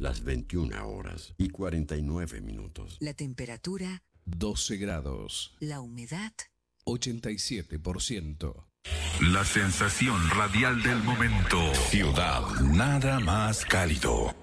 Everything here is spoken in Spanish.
las 21:49. La temperatura 12 grados. La humedad 87%. La sensación radial del momento. Ciudad, nada más cálido.